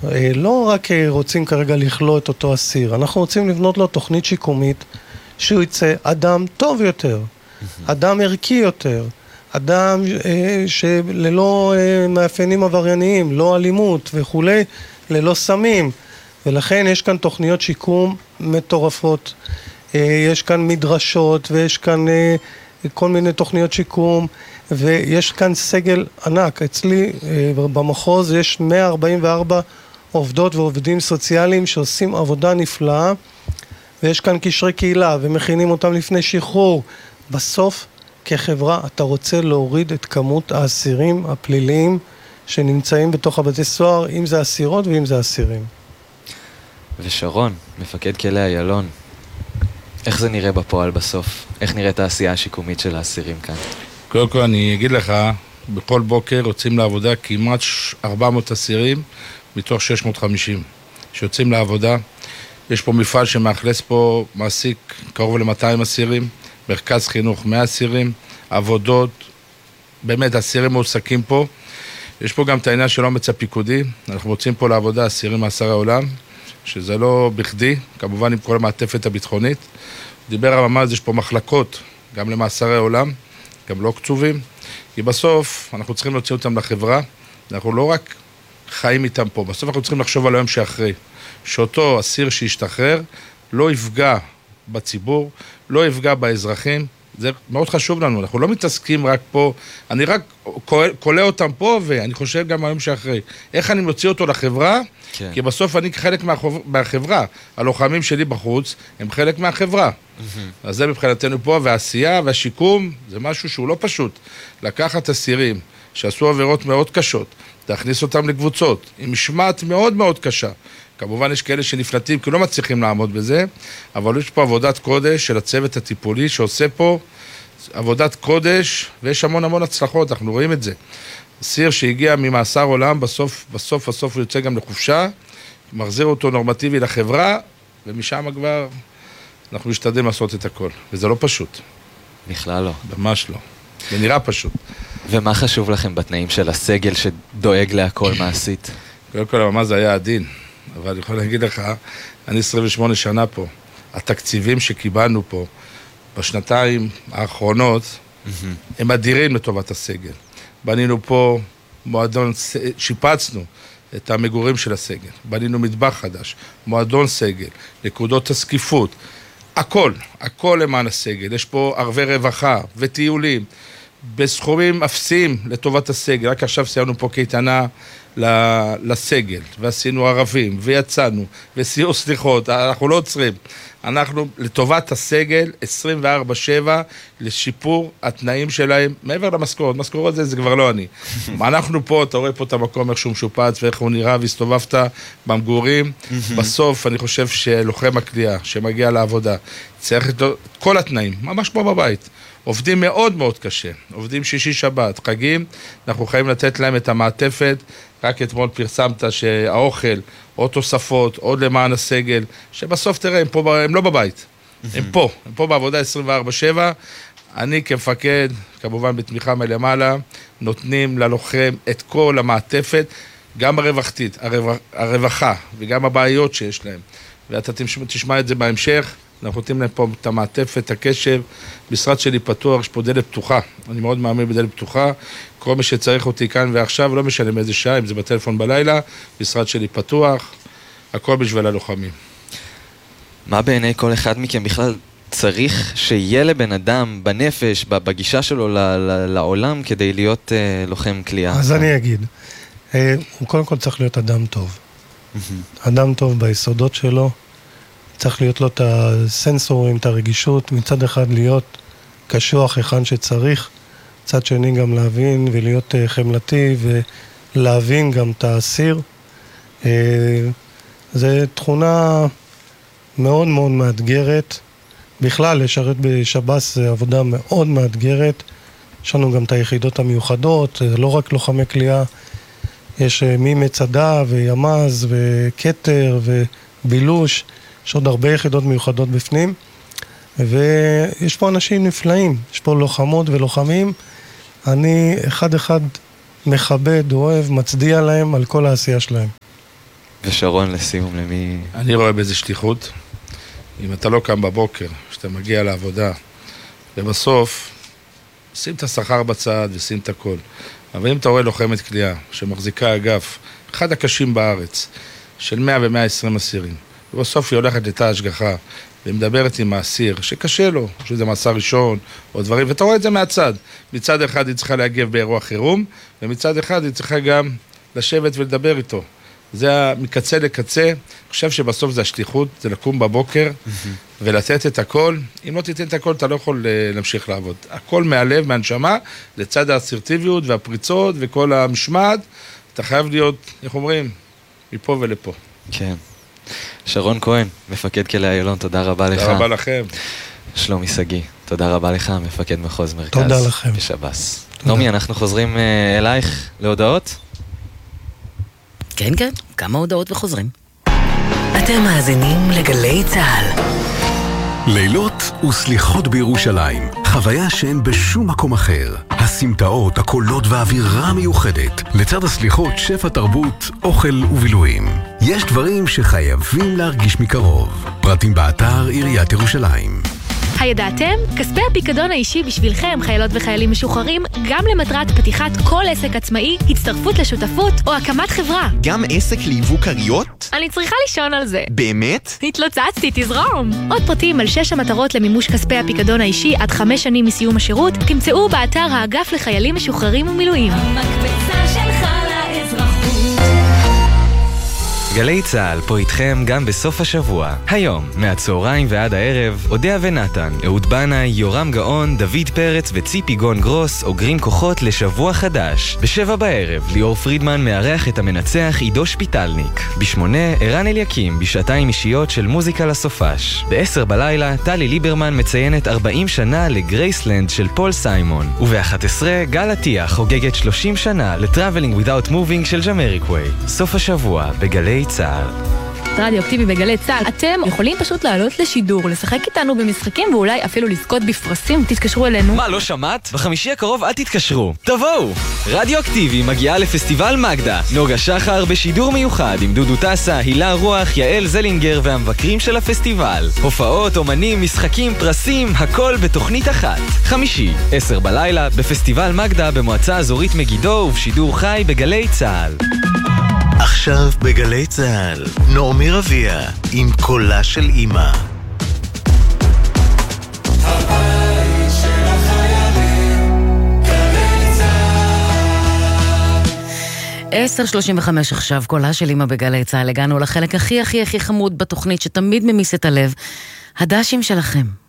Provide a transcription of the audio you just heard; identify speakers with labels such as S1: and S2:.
S1: לא רק רוצים כרגע לכלוא את אותו אסיר, אנחנו רוצים לבנות לו תוכנית שיקומית שהוא יצא אדם טוב יותר, אדם ערכי יותר, אדם שללא מאפיינים עברייניים, לא אלימות וכולי, ללא סמים. ולכן יש כאן תוכניות שיקום מטורפות, יש כאן מדרשות ויש כאן כל מיני תוכניות שיקום, ויש כאן סגל ענק. אצלי במחוז יש 144 עובדות ועובדים סוציאליים שעושים עבודה נפלאה, ויש כאן קשרי קהילה ומכינים אותם לפני שחרור. בסוף כחברה אתה רוצה להוריד את כמות האסירים הפליליים שנמצאים בתוך הבתי סוהר, אם זה אסירות ואם זה אסירים.
S2: ושרון, מפקד כלא איילון, איך זה נראה בפועל בסוף? איך נראית העשייה השיקומית של האסירים כאן?
S3: קודם כל אני אגיד לך, בכל בוקר יוצאים לעבודה כמעט 400 אסירים מתוך 650 שיוצאים לעבודה. יש פה מפעל שמאכלס פה, מעסיק קרוב ל-200 אסירים, מרכז חינוך 100 אסירים, עבודות, באמת אסירים מועסקים פה. יש פה גם את העניין של אומץ הפיקודי, אנחנו מוצאים פה לעבודה אסירים מאסרי העולם, שזה לא בכדי, כמובן עם כל המעטפת הביטחונית. דיבר הממ"ז, יש פה מחלקות, גם למאסרי העולם, גם לא קצובים, כי בסוף אנחנו צריכים להוציא אותם לחברה, אנחנו לא רק חיים איתם פה, בסוף אנחנו צריכים לחשוב על היום שאחרי, שאותו אסיר שישתחרר לא יפגע בציבור, לא יפגע באזרחים, זה מאוד חשוב לנו, אנחנו לא מתעסקים רק פה, אני רק קולה אותם פה, ואני חושב גם היום שאחרי. איך אני מוציא אותו לחברה? כן. כי בסוף אני חלק מהחברה. הלוחמים שלי בחוץ הם חלק מהחברה. אז זה מבחינתנו פה, והעשייה והשיקום זה משהו שהוא לא פשוט. לקחת אסירים שעשו עבירות מאוד קשות, להכניס אותם לקבוצות, עם משמעת מאוד מאוד קשה. כמובן יש כאלה שנפלטים כי לא מצליחים לעמוד בזה, אבל יש פה עבודת קודש של הצוות הטיפולי שעושה פה עבודת קודש, ויש המון המון הצלחות, אנחנו רואים את זה. אסיר שהגיע ממאסר עולם, בסוף הוא יוצא גם לחופשה, מחזיר אותו נורמטיבי לחברה, ומשם כבר אנחנו משתדלים לעשות את הכל, וזה לא פשוט.
S2: בכלל לא.
S3: ממש לא. זה נראה פשוט.
S2: ומה חשוב לכם בתנאים של הסגל שדואג להכל מעשית?
S3: קודם כל, ממש זה היה עדין. אבל אני יכול להגיד לך, אני 28 שנה פה, התקציבים שקיבלנו פה בשנתיים האחרונות, הם אדירים לטובת הסגל. בנינו פה מועדון, שיפצנו את המגורים של הסגל, בנינו מטבח חדש, מועדון סגל, נקודות הסקיפות, הכל למען הסגל. יש פה ערבי רווחה וטיולים, בסכומים אפסיים לטובת הסגל. רק עכשיו סיימנו פה קייטנה לסגל, ועשינו ערבים, ויצאנו, וסיור סליחות, אנחנו לא עוצרים. אנחנו לטובת הסגל 24/7 לשיפור התנאים שלהם, מעבר למשכורת. משכורת זה כבר לא אני. אנחנו פה, אתה רואה פה את המקום, איך שהוא משופץ, ואיך הוא נראה, והסתובבת במגורים. בסוף אני חושב שלוחם הכליאה, שמגיע לעבודה, צריך את כל התנאים, ממש כמו בבית. עובדים מאוד מאוד קשה, עובדים שישי שבת, חגים, אנחנו חייבים לתת להם את המעטפת. רק אתמול פרסמת שהאוכל, או תוספות, עוד למען הסגל, שבסוף תראה, הם לא בבית, הם פה בעבודה 24/7. אני כמפקד, כמובן בתמיכה מלמעלה, נותנים ללוחם את כל המעטפת, גם הרווחתית, הרווחה, וגם הבעיות שיש להם. ואתה תשמע את זה בהמשך. אנחנו נותנים להם פה את המעטפת, הקשב, משרד שלי פתוח, יש פה דלת פתוחה, אני מאוד מאמין בדלת פתוחה, כל מי שצריך אותי כאן ועכשיו, לא משנה מאיזה שעה, אם זה בטלפון בלילה, משרד שלי פתוח, הכל בשביל הלוחמים.
S2: מה בעיני כל אחד מכם בכלל צריך שיהיה לבן אדם בנפש, בגישה שלו לעולם, כדי להיות לוחם כליאה?
S1: אז אני אגיד, הוא קודם כל צריך להיות אדם טוב. אדם טוב ביסודות שלו, צריך להיות לו את הסנסורים, את הרגישות, מצד אחד להיות קשוח היכן שצריך, מצד שני גם להבין ולהיות חמלתי ולהבין גם את האסיר. זו תכונה מאוד מאוד מאתגרת. בכלל, לשרת בשב"ס זה עבודה מאוד מאתגרת. יש לנו גם את היחידות המיוחדות, לא רק לוחמי כליאה, יש ממצדה וימ"ז וכתר ובילוש, יש עוד הרבה יחידות מיוחדות בפנים, ויש פה אנשים נפלאים, יש פה לוחמות ולוחמים, אני אחד מכבד, אוהב, מצדיע להם על כל העשייה שלהם.
S2: ושרון לסיום, למי...
S3: אני רואה באיזה שליחות. אם אתה לא קם בבוקר, שאתה מגיע לעבודה, ובסוף, שים את השכר בצד ושים את הכל. אבל אם אתה רואה לוחמת כליאה, שמחזיקה אגף, אחד הקשים בארץ, של 100 ו-120 אסירים, ובסוף היא הולכת לתא השגחה, ומדברת עם האסיר, שקשה לו, שזה מעצר ראשון, או דברים, ואתה רואה את זה מהצד. מצד אחד היא צריכה להגיב באירוע חירום, ומצד אחד היא צריכה גם לשבת ולדבר איתו. זה מקצה לקצה, אני חושב שבסוף זה השליחות, זה לקום בבוקר, ולתת את הכל. אם לא תיתן את הכל, אתה לא יכול להמשיך לעבוד. הכל מהלב, מהנשמה, לצד האסרטיביות והפריצות וכל המשמעת, אתה חייב להיות, איך אומרים, מפה ולפה.
S2: כן. שרון כהן, מפקד כלא איילון, תודה רבה לך.
S3: תודה רבה לכם.
S2: שלומי סגי, תודה רבה לך, מפקד מחוז מרכז.
S1: תודה לכם.
S2: בשב"ס. נעמי, אנחנו חוזרים אלייך להודעות?
S4: כן, כן, כמה הודעות וחוזרים. אתם מאזינים לגלי צהל.
S5: לילות וסליחות בירושלים, חוויה שאין בשום מקום אחר. הסמטאות, הקולות והאווירה מיוחדת. לצד הסליחות, שפע תרבות, אוכל ובילויים. יש דברים שחייבים להרגיש מקרוב. פרטים באתר עיריית ירושלים.
S6: הידעתם? כספי הפיקדון האישי בשבילכם, חיילות וחיילים משוחררים, גם למטרת פתיחת כל עסק עצמאי, הצטרפות לשותפות או הקמת חברה.
S7: גם עסק ליוו קריות?
S6: אני צריכה לישון על זה.
S7: באמת?
S6: התלוצצתי, תזרום. עוד פרטים על 6 המטרות למימוש כספי הפיקדון האישי עד 5 שנים מסיום השירות, תמצאו באתר האגף לחיילים משוחררים ומילואים.
S8: המקבצה שלך לאזרחות.
S9: גלי צהל פה איתכם גם בסוף השבוע. היום, מהצהריים ועד הערב, אודיה ונתן, אהוד בנאי, יורם גאון, דוד פרץ וציפי גון גרוס אוגרים כוחות לשבוע חדש. ב7 בערב, ליאור פרידמן מארח את המנצח עידו שפיטלניק. ב8, ערן אליקים בשעתיים אישיות של מוזיקה לסופש. ב10 בלילה, טלי ליברמן מציינת 40 שנה לגרייסלנד של פול סיימון. וב11, גל עתיח חוגגת 30 שנה ל-Traveling Without Moving של ג'מריקווי. סוף השבוע בגלי צהל.
S6: רדיו אקטיבי בגלי צהל. אתם יכולים פשוט לעלות לשידור, לשחק איתנו במשחקים ואולי אפילו לזכות בפרסים. תתקשרו אלינו.
S9: מה, לא שמעת? בחמישי הקרוב אל תתקשרו. תבואו! רדיו אקטיבי מגיעה לפסטיבל מגדה. נוגה שחר בשידור מיוחד עם דודו טסה, הילה רוח, יעל זלינגר והמבקרים של הפסטיבל. הופעות, אומנים, משחקים, פרסים, הכל בתוכנית אחת. חמישי, 10 בלילה, בפסטיבל מגדה במועצה אזורית מגידו ובשידור חי בגלי צהל.
S5: עכשיו בגלי צהל, נעמי רביע עם קולה של אמא.
S8: הבית של החיילים, גלי צהל.
S4: 10:35 עכשיו, קולה של אמא בגלי צהל. הגענו לחלק הכי חמוד בתוכנית שתמיד ממיס את הלב. הדשים שלכם.